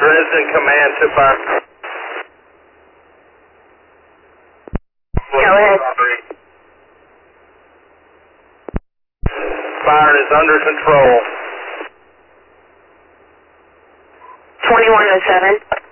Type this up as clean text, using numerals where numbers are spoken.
Dresden Command to fire. Go ahead. Fire is under control. 2107.